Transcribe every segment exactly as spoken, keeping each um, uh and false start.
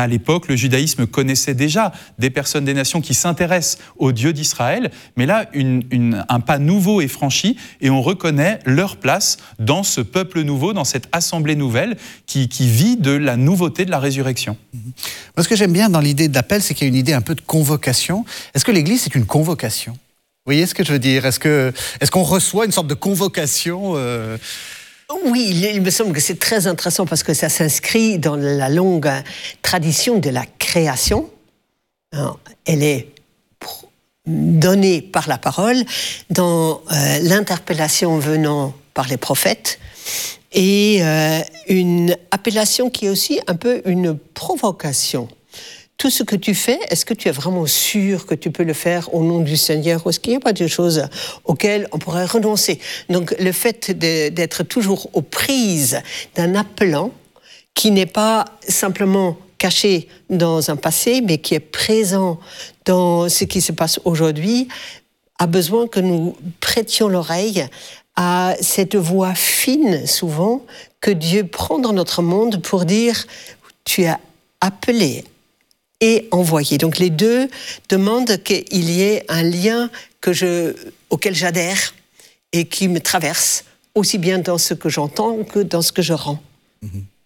à l'époque, le judaïsme connaissait déjà des personnes des nations qui s'intéressent au Dieu d'Israël, mais là, une, une, un pas nouveau est franchi et on reconnaît leur place dans ce peuple nouveau, dans cette assemblée nouvelle qui, qui vit de la nouveauté de la résurrection. Moi, ce que j'aime bien dans l'idée d'appel, c'est qu'il y a une idée un peu de convocation. Est-ce que l'Église, c'est une convocation ? Vous voyez ce que je veux dire ? Est-ce que, est-ce qu'on reçoit une sorte de convocation euh... Oui, il me semble que c'est très intéressant parce que ça s'inscrit dans la longue tradition de la création. Elle est donnée par la parole, dans euh, l'interpellation venant par les prophètes, et euh, une appellation qui est aussi un peu une provocation. Tout ce que tu fais, est-ce que tu es vraiment sûr que tu peux le faire au nom du Seigneur, ou est-ce qu'il n'y a pas des choses auxquelles on pourrait renoncer ? Donc le fait de, d'être toujours aux prises d'un appelant qui n'est pas simplement caché dans un passé, mais qui est présent dans ce qui se passe aujourd'hui, a besoin que nous prêtions l'oreille à cette voix fine, souvent, que Dieu prend dans notre monde pour dire « tu es appelé ». Et envoyé. Donc les deux demandent qu'il y ait un lien que je, auquel j'adhère et qui me traverse, aussi bien dans ce que j'entends que dans ce que je rends. Mmh.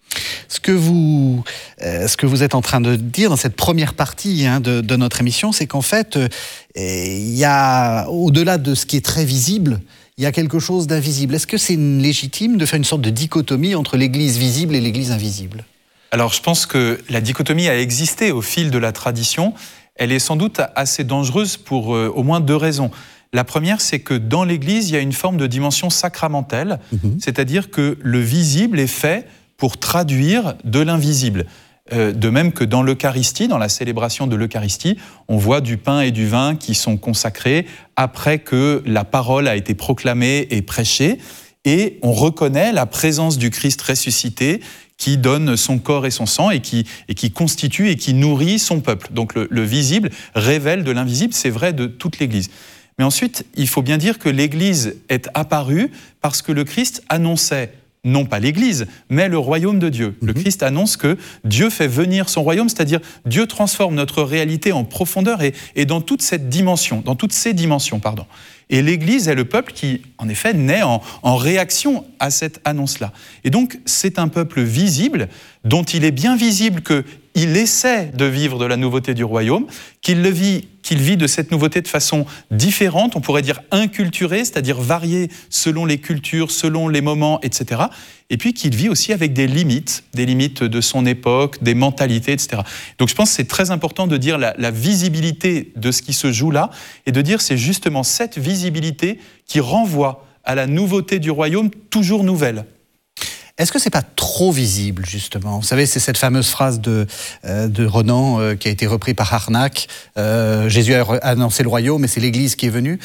Ce que vous, euh, ce que vous êtes en train de dire dans cette première partie hein, de, de notre émission, c'est qu'en fait, euh, il y a, au-delà de ce qui est très visible, il y a quelque chose d'invisible. Est-ce que c'est légitime de faire une sorte de dichotomie entre l'Église visible et l'Église invisible ? Alors, je pense que la dichotomie a existé au fil de la tradition. Elle est sans doute assez dangereuse pour euh, au moins deux raisons. La première, c'est que dans l'Église, il y a une forme de dimension sacramentelle, mmh. c'est-à-dire que le visible est fait pour traduire de l'invisible. Euh, de même que dans l'Eucharistie, dans la célébration de l'Eucharistie, on voit du pain et du vin qui sont consacrés après que la parole a été proclamée et prêchée, et on reconnaît la présence du Christ ressuscité qui donne son corps et son sang et qui, et qui constitue et qui nourrit son peuple. Donc le, le visible révèle de l'invisible, c'est vrai de toute l'Église. Mais ensuite, il faut bien dire que l'Église est apparue parce que le Christ annonçait, non pas l'Église, mais le royaume de Dieu. Le Christ annonce que Dieu fait venir son royaume, c'est-à-dire Dieu transforme notre réalité en profondeur et, et dans toute cette dimension, dans toutes ces dimensions, pardon. Et l'Église est le peuple qui, en effet, naît en, en réaction à cette annonce-là. Et donc, c'est un peuple visible, dont il est bien visible qu'il essaie de vivre de la nouveauté du royaume, qu'il le vit, qu'il vit de cette nouveauté de façon différente, on pourrait dire inculturée, c'est-à-dire variée selon les cultures, selon les moments, et cetera. Et puis qu'il vit aussi avec des limites, des limites de son époque, des mentalités, et cetera. Donc je pense que c'est très important de dire la, la visibilité de ce qui se joue là, et de dire c'est justement cette visibilité qui renvoie à la nouveauté du royaume, toujours nouvelle. Est-ce que c'est pas trop visible, justement ? Vous savez, c'est cette fameuse phrase de, euh, de Renan euh, qui a été reprise par Harnack. Euh, Jésus a annoncé le royaume, mais c'est l'Église qui est venue.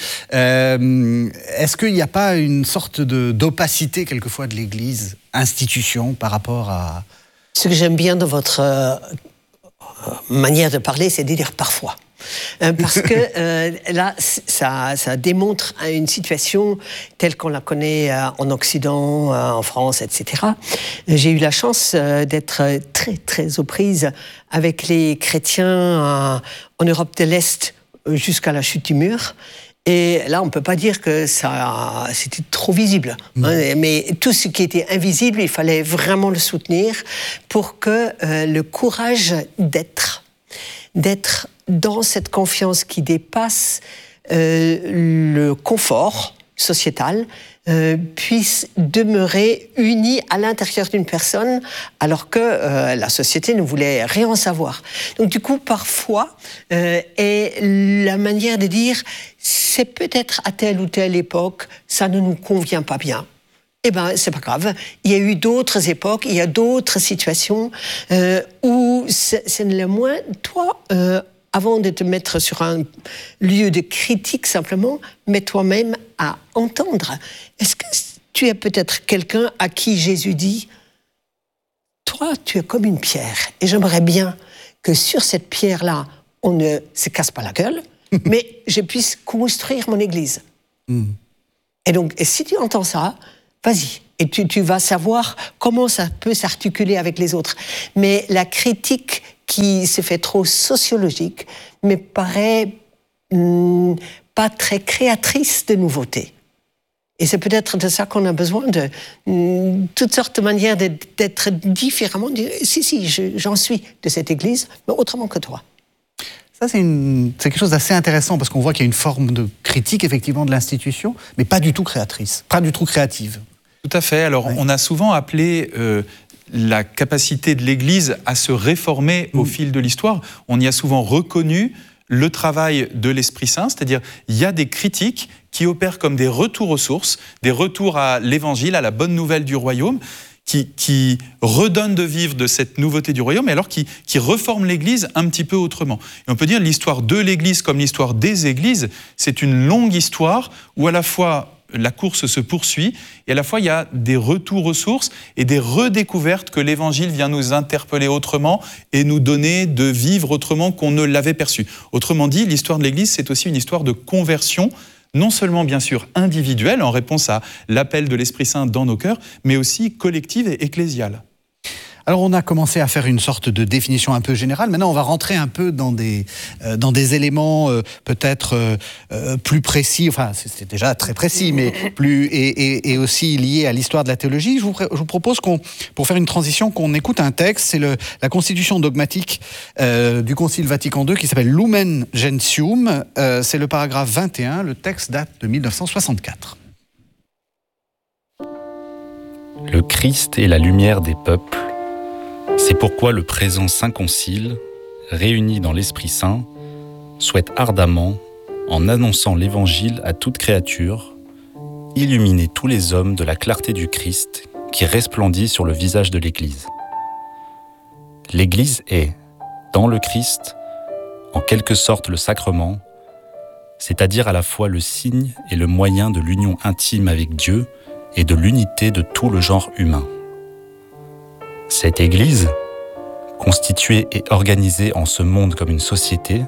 Euh, est-ce qu'il n'y a pas une sorte de, d'opacité, quelquefois, de l'Église, institution, par rapport à... Ce que j'aime bien dans votre euh, manière de parler, c'est de dire « parfois ». Parce que euh, là, ça, ça démontre une situation telle qu'on la connaît euh, en Occident, euh, en France, et cetera. J'ai eu la chance euh, d'être très, très aux prises avec les chrétiens euh, en Europe de l'Est jusqu'à la chute du mur. Et là, on ne peut pas dire que ça, c'était trop visible. Mmh. Hein, mais tout ce qui était invisible, il fallait vraiment le soutenir pour que euh, le courage d'être, d'être dans cette confiance qui dépasse euh, le confort sociétal, euh, puisse demeurer unie à l'intérieur d'une personne, alors que euh, la société ne voulait rien en savoir. Donc du coup, parfois, euh, est la manière de dire, c'est peut-être à telle ou telle époque, ça ne nous convient pas bien. Eh bien, c'est pas grave. Il y a eu d'autres époques, il y a d'autres situations euh, où c'est, c'est le moins, toi, euh, avant de te mettre sur un lieu de critique simplement, mets toi-même à entendre. Est-ce que tu es peut-être quelqu'un à qui Jésus dit « Toi, tu es comme une pierre, et j'aimerais bien que sur cette pierre-là, on ne se casse pas la gueule, mais je puisse construire mon église. Mm. » Et donc, et si tu entends ça, vas-y. Et tu, tu vas savoir comment ça peut s'articuler avec les autres. Mais la critique qui se fait trop sociologique, mais paraît hum, pas très créatrice de nouveautés. Et c'est peut-être de ça qu'on a besoin, de hum, toutes sortes de manières de, d'être différemment. De, si, si, je, j'en suis de cette Église, mais autrement que toi. Ça, c'est, une, c'est quelque chose d'assez intéressant, parce qu'on voit qu'il y a une forme de critique, effectivement, de l'institution, mais pas du tout créatrice, pas du tout créative. Tout à fait. Alors, oui. On a souvent appelé euh, la capacité de l'Église à se réformer mmh. au fil de l'histoire. On y a souvent reconnu le travail de l'Esprit Saint, c'est-à-dire il y a des critiques qui opèrent comme des retours aux sources, des retours à l'Évangile, à la bonne nouvelle du royaume, qui, qui redonnent de vivre de cette nouveauté du royaume, et alors qui, qui reforment l'Église un petit peu autrement. Et on peut dire l'histoire de l'Église comme l'histoire des Églises, c'est une longue histoire où à la fois la course se poursuit, et à la fois il y a des retours aux sources et des redécouvertes que l'Évangile vient nous interpeller autrement et nous donner de vivre autrement qu'on ne l'avait perçu. Autrement dit, l'histoire de l'Église, c'est aussi une histoire de conversion, non seulement bien sûr individuelle, en réponse à l'appel de l'Esprit Saint dans nos cœurs, mais aussi collective et ecclésiale. Alors on a commencé à faire une sorte de définition un peu générale. Maintenant on va rentrer un peu dans des, euh, dans des éléments euh, peut-être euh, euh, plus précis, enfin c'est déjà très précis, mais plus et, et, et aussi liés à l'histoire de la théologie. Je vous, je vous propose qu'on, pour faire une transition, qu'on écoute un texte, c'est le, la constitution dogmatique euh, du Concile Vatican deux qui s'appelle Lumen Gentium. Euh, c'est le paragraphe vingt et un, le texte date de mille neuf cent soixante-quatre. Le Christ est la lumière des peuples. C'est pourquoi le présent Saint Concile, réuni dans l'Esprit Saint, souhaite ardemment, en annonçant l'Évangile à toute créature, illuminer tous les hommes de la clarté du Christ qui resplendit sur le visage de l'Église. L'Église est, dans le Christ, en quelque sorte le sacrement, c'est-à-dire à la fois le signe et le moyen de l'union intime avec Dieu et de l'unité de tout le genre humain. Cette Église, constituée et organisée en ce monde comme une société,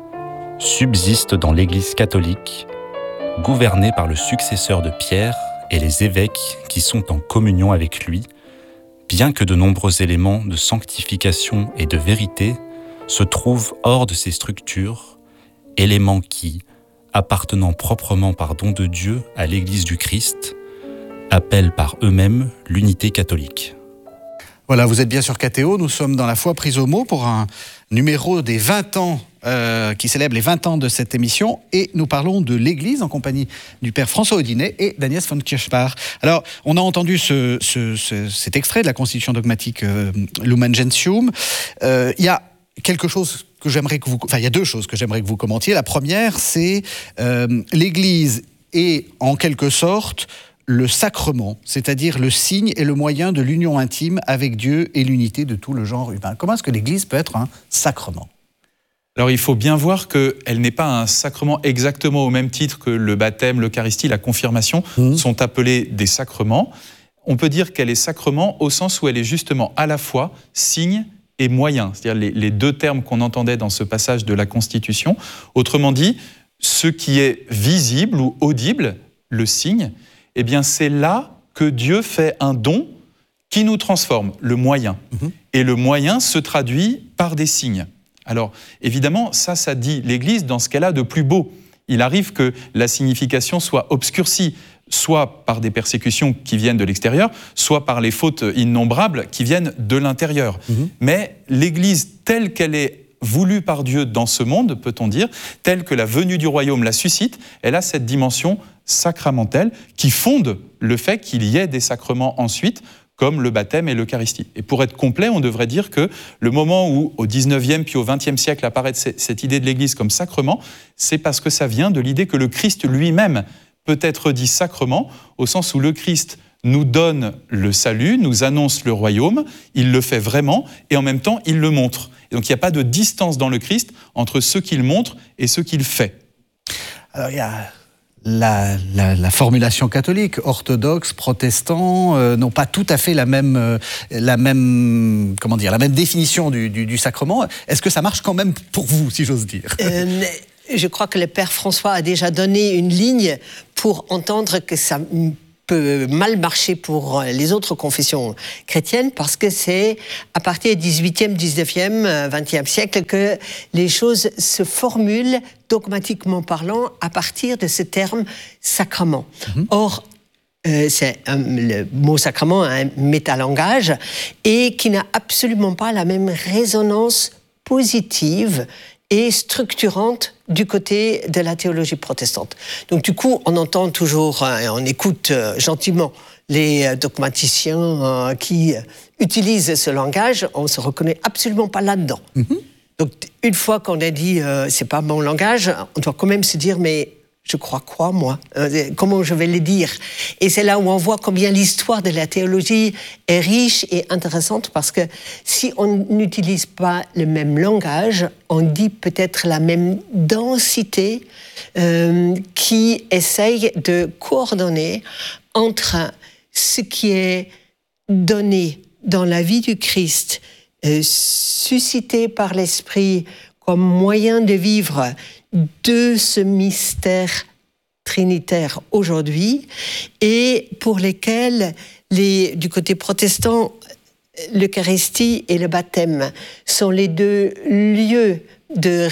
subsiste dans l'Église catholique, gouvernée par le successeur de Pierre et les évêques qui sont en communion avec lui, bien que de nombreux éléments de sanctification et de vérité se trouvent hors de ces structures, éléments qui, appartenant proprement par don de Dieu à l'Église du Christ, appellent par eux-mêmes l'unité catholique. Voilà, vous êtes bien sur K T O, nous sommes dans la foi prise au mot pour un numéro des vingt ans, euh, qui célèbre les vingt ans de cette émission, et nous parlons de l'Église en compagnie du Père François Audinet et d'Agnès von Kirchbach. Alors, on a entendu ce, ce, ce, cet extrait de la Constitution dogmatique euh, Lumen Gentium. Euh, il y a quelque chose que j'aimerais que vous... Enfin, il y a deux choses que j'aimerais que vous commentiez. La première, c'est euh, l'Église est en quelque sorte le sacrement, c'est-à-dire le signe et le moyen de l'union intime avec Dieu et l'unité de tout le genre humain. Comment est-ce que l'Église peut être un sacrement ? Alors il faut bien voir qu'elle n'est pas un sacrement exactement au même titre que le baptême, l'Eucharistie, la confirmation mmh. sont appelés des sacrements. On peut dire qu'elle est sacrement au sens où elle est justement à la fois signe et moyen, c'est-à-dire les, les deux termes qu'on entendait dans ce passage de la Constitution. Autrement dit, ce qui est visible ou audible, le signe, eh bien, c'est là que Dieu fait un don qui nous transforme, le moyen. Mmh. Et le moyen se traduit par des signes. Alors, évidemment, ça, ça dit l'Église dans ce qu'elle a de plus beau. Il arrive que la signification soit obscurcie, soit par des persécutions qui viennent de l'extérieur, soit par les fautes innombrables qui viennent de l'intérieur. Mmh. Mais l'Église telle qu'elle est voulue par Dieu dans ce monde, peut-on dire, telle que la venue du royaume la suscite, elle a cette dimension sacramentelle qui fonde le fait qu'il y ait des sacrements ensuite, comme le baptême et l'Eucharistie. Et pour être complet, on devrait dire que le moment où, au dix-neuvième puis au vingtième siècle, apparaît cette idée de l'Église comme sacrement, c'est parce que ça vient de l'idée que le Christ lui-même peut être dit sacrement, au sens où le Christ nous donne le salut, nous annonce le royaume, il le fait vraiment, et en même temps, il le montre. Et donc il n'y a pas de distance dans le Christ entre ce qu'il montre et ce qu'il fait. Alors il y a la, la, la formulation catholique, orthodoxe, protestant, euh, n'ont pas tout à fait la même, euh, la même, comment dire, la même définition du, du, du sacrement. Est-ce que ça marche quand même pour vous, si j'ose dire ? euh, Je crois que le Père François a déjà donné une ligne pour entendre que ça peut mal marcher pour les autres confessions chrétiennes parce que c'est à partir du dix-huitième, dix-neuvième, vingtième siècle que les choses se formulent dogmatiquement parlant à partir de ce terme sacrement. Mmh. Or, euh, c'est un, le mot sacrement a un métalangage et qui n'a absolument pas la même résonance positive et structurante du côté de la théologie protestante. Donc du coup, on entend toujours, et on écoute gentiment les dogmaticiens qui utilisent ce langage, on ne se reconnaît absolument pas là-dedans. Mm-hmm. Donc une fois qu'on a dit euh, c'est pas mon langage, on doit quand même se dire mais je crois quoi, moi ? Comment je vais le dire ? Et c'est là où on voit combien l'histoire de la théologie est riche et intéressante, parce que si on n'utilise pas le même langage, on dit peut-être la même densité euh, qui essaye de coordonner entre ce qui est donné dans la vie du Christ, euh, suscité par l'Esprit comme moyen de vivre de ce mystère trinitaire aujourd'hui, et pour lesquels, les, du côté protestant, l'Eucharistie et le baptême sont les deux lieux de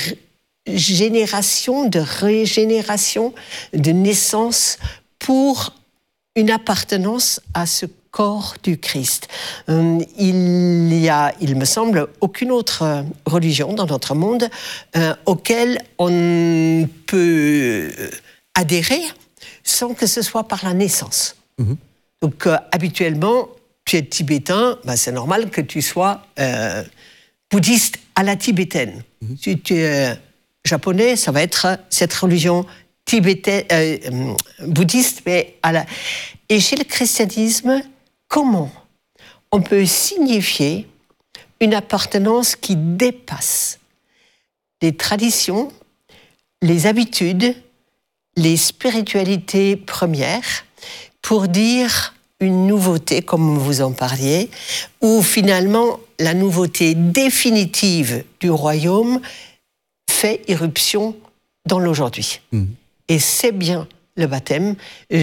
génération, de régénération, de naissance pour une appartenance à ce corps du Christ. Euh, il y a, il me semble, aucune autre religion dans notre monde euh, auquel on peut adhérer sans que ce soit par la naissance. Mmh. Donc, euh, habituellement, tu es tibétain, ben, c'est normal que tu sois euh, bouddhiste à la tibétaine. Mmh. Si tu es japonais, ça va être cette religion tibétaine, euh, bouddhiste, mais à la... Et chez le christianisme, comment on peut signifier une appartenance qui dépasse les traditions, les habitudes, les spiritualités premières, pour dire une nouveauté, comme vous en parliez, où finalement la nouveauté définitive du royaume fait irruption dans l'aujourd'hui. Mmh. Et c'est bien le baptême.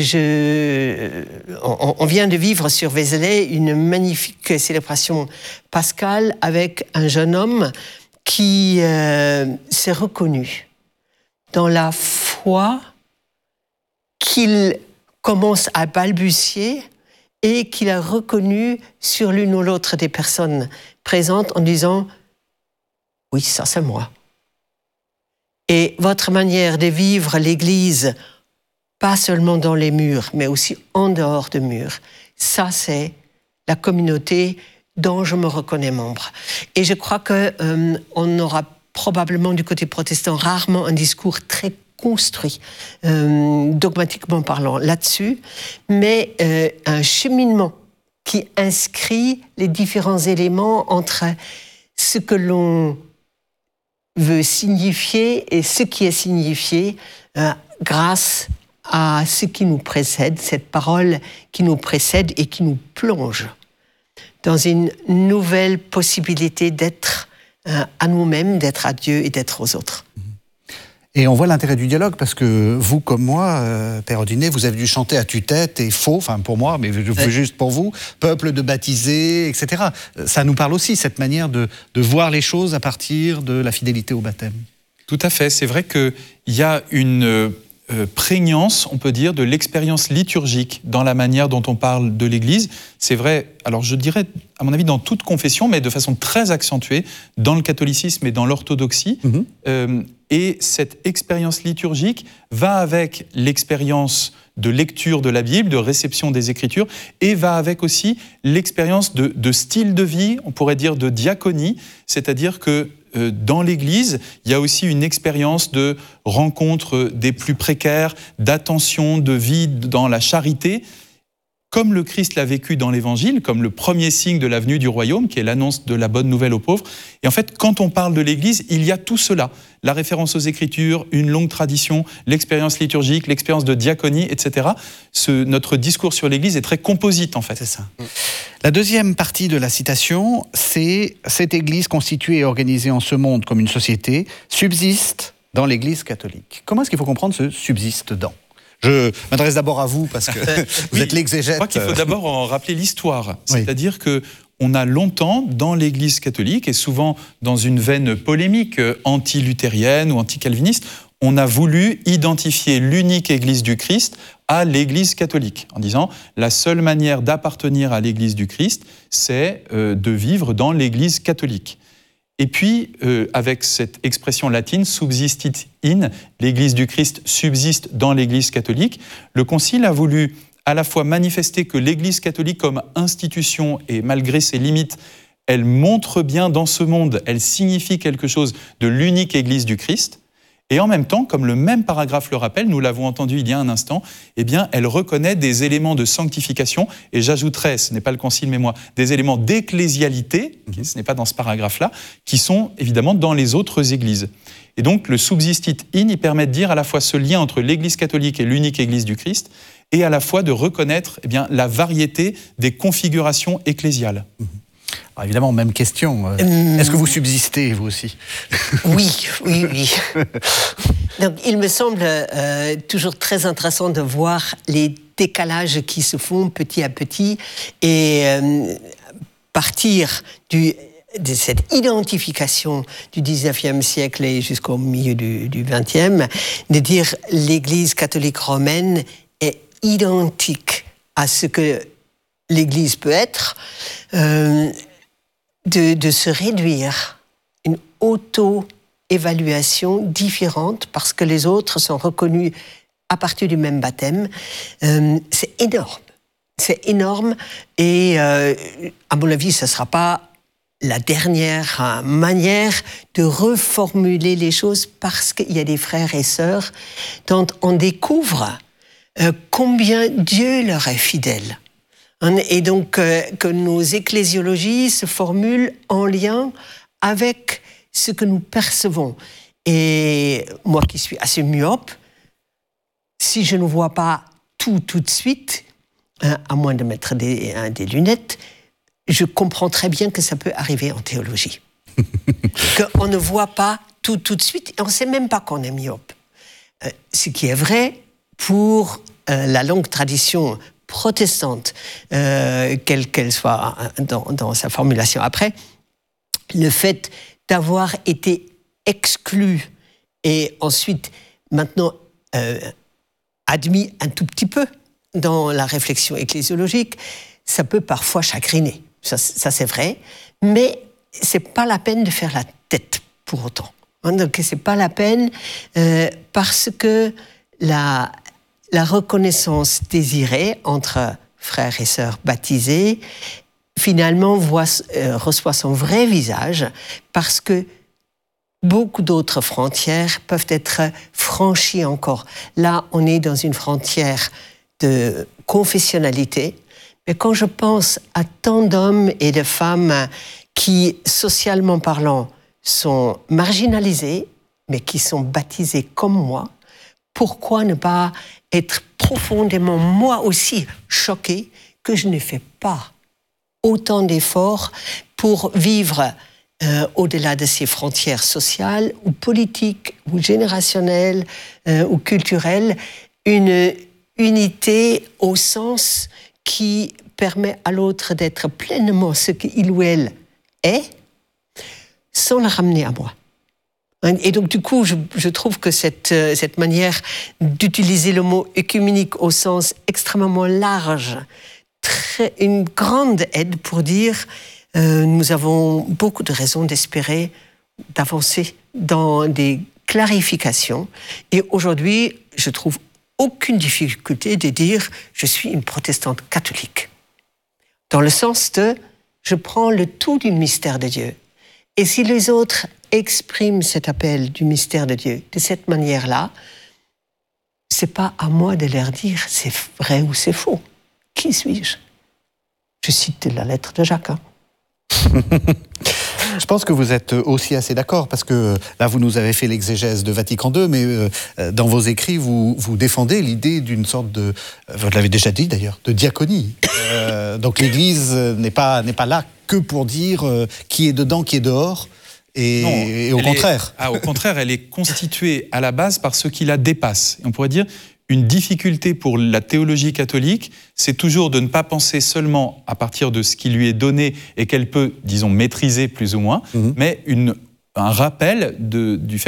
Je, on, on vient de vivre sur Vézelay une magnifique célébration pascale avec un jeune homme qui euh, s'est reconnu dans la foi qu'il commence à balbutier et qu'il a reconnu sur l'une ou l'autre des personnes présentes en disant « Oui, ça c'est moi ». Et votre manière de vivre l'Église, pas seulement dans les murs, mais aussi en dehors de murs, ça c'est la communauté dont je me reconnais membre. Et je crois qu'on euh, aura probablement du côté protestant rarement un discours très construit, euh, dogmatiquement parlant, là-dessus, mais euh, un cheminement qui inscrit les différents éléments entre ce que l'on veut signifier et ce qui est signifié euh, grâce à ce qui nous précède, cette parole qui nous précède et qui nous plonge dans une nouvelle possibilité d'être euh, à nous-mêmes, d'être à Dieu et d'être aux autres. Et on voit l'intérêt du dialogue, parce que vous, comme moi, euh, Père Audinet, vous avez dû chanter à tue-tête et faux, enfin pour moi, mais je fais ouais. juste pour vous, peuple de baptisés, et cetera. Ça nous parle aussi, cette manière de, de voir les choses à partir de la fidélité au baptême. Tout à fait. C'est vrai qu'il y a une euh, prégnance, on peut dire, de l'expérience liturgique dans la manière dont on parle de l'Église. C'est vrai, alors je dirais, à mon avis, dans toute confession, mais de façon très accentuée, dans le catholicisme et dans l'orthodoxie. Mmh. Euh, Et cette expérience liturgique va avec l'expérience de lecture de la Bible, de réception des Écritures, et va avec aussi l'expérience de, de style de vie, on pourrait dire de diaconie, c'est-à-dire que euh, dans l'Église, il y a aussi une expérience de rencontre des plus précaires, d'attention, de vie dans la charité, comme le Christ l'a vécu dans l'Évangile, comme le premier signe de la venue du royaume, qui est l'annonce de la bonne nouvelle aux pauvres. Et en fait, quand on parle de l'Église, il y a tout cela. La référence aux Écritures, une longue tradition, l'expérience liturgique, l'expérience de diaconie, et cetera. Ce, notre discours sur l'Église est très composite, en fait. C'est ça. La deuxième partie de la citation, c'est « Cette Église constituée et organisée en ce monde comme une société subsiste dans l'Église catholique ». Comment est-ce qu'il faut comprendre ce « subsiste dans » ? Je m'adresse d'abord à vous, parce que vous oui, êtes l'exégète. Je crois qu'il faut d'abord en rappeler l'histoire. C'est-à-dire oui. qu'on a longtemps, dans l'Église catholique, et souvent dans une veine polémique anti-luthérienne ou anti-calviniste, on a voulu identifier l'unique Église du Christ à l'Église catholique, en disant la seule manière d'appartenir à l'Église du Christ, c'est euh, de vivre dans l'Église catholique. Et puis, euh, avec cette expression latine, subsistit in, l'Église du Christ subsiste dans l'Église catholique, le Concile a voulu à la fois manifester que l'Église catholique comme institution, et malgré ses limites, elle montre bien dans ce monde, elle signifie quelque chose de l'unique Église du Christ, et en même temps, comme le même paragraphe le rappelle, nous l'avons entendu il y a un instant, eh bien, elle reconnaît des éléments de sanctification, et j'ajouterais, ce n'est pas le Concile mais moi, des éléments d'ecclésialité, mmh. ce n'est pas dans ce paragraphe-là, qui sont évidemment dans les autres églises. Et donc, le subsistit in, il permet de dire à la fois ce lien entre l'Église catholique et l'unique Église du Christ, et à la fois de reconnaître eh bien, la variété des configurations ecclésiales. Mmh. Alors évidemment, même question. Hum... Est-ce que vous subsistez, vous aussi ? Oui, oui, oui. Donc, il me semble euh, toujours très intéressant de voir les décalages qui se font petit à petit et euh, partir du, de cette identification du dix-neuvième siècle et jusqu'au milieu du, du vingtième, de dire l'Église catholique romaine est identique à ce que l'Église peut être. Euh, De, de se réduire, une auto-évaluation différente parce que les autres sont reconnus à partir du même baptême, euh, c'est énorme. C'est énorme et euh, à mon avis, ce ne sera pas la dernière manière de reformuler les choses parce qu'il y a des frères et sœurs dont on découvre euh, combien Dieu leur est fidèle. Et donc, euh, que nos ecclésiologies se formulent en lien avec ce que nous percevons. Et moi qui suis assez myope, si je ne vois pas tout tout de suite, hein, à moins de mettre des, hein, des lunettes, je comprends très bien que ça peut arriver en théologie. Qu'on ne voit pas tout tout de suite, et on ne sait même pas qu'on est myope. Euh, ce qui est vrai pour euh, la longue tradition protestante, euh, quelle qu'elle soit dans, dans sa formulation après, le fait d'avoir été exclu et ensuite maintenant euh, admis un tout petit peu dans la réflexion ecclésiologique, ça peut parfois chagriner. Ça, ça c'est vrai, mais c'est pas la peine de faire la tête pour autant. Donc c'est pas la peine euh, parce que la La reconnaissance désirée entre frères et sœurs baptisés, finalement, voit, euh, reçoit son vrai visage parce que beaucoup d'autres frontières peuvent être franchies encore. Là, on est dans une frontière de confessionnalité, mais quand je pense à tant d'hommes et de femmes qui, socialement parlant, sont marginalisés, mais qui sont baptisés comme moi, pourquoi ne pas être profondément, moi aussi, choquée que je ne fais pas autant d'efforts pour vivre euh, au-delà de ces frontières sociales ou politiques ou générationnelles euh, ou culturelles, une unité au sens qui permet à l'autre d'être pleinement ce qu'il ou elle est, sans le ramener à moi. Et donc, du coup, je, je trouve que cette, cette manière d'utiliser le mot œcuménique au sens extrêmement large, très, une grande aide pour dire euh, nous avons beaucoup de raisons d'espérer, d'avancer dans des clarifications. Et aujourd'hui, je trouve aucune difficulté de dire je suis une protestante catholique. Dans le sens de je prends le tout du mystère de Dieu. Et si les autres expriment cet appel du mystère de Dieu de cette manière-là, c'est pas à moi de leur dire c'est vrai ou c'est faux. Qui suis-je ? Je cite la lettre de Jacques. Hein. Je pense que vous êtes aussi assez d'accord, parce que là, vous nous avez fait l'exégèse de Vatican deux, mais euh, dans vos écrits, vous, vous défendez l'idée d'une sorte de, vous l'avez déjà dit d'ailleurs, de diaconie. Euh, donc l'Église n'est pas, n'est pas là que pour dire euh, qui est dedans, qui est dehors, et, non, et au contraire. Est, ah, au contraire, elle est constituée à la base par ce qui la dépasse. Et on pourrait dire une difficulté pour la théologie catholique, c'est toujours de ne pas penser seulement à partir de ce qui lui est donné et qu'elle peut, disons, maîtriser plus ou moins, mmh. mais une, un rappel de, du fait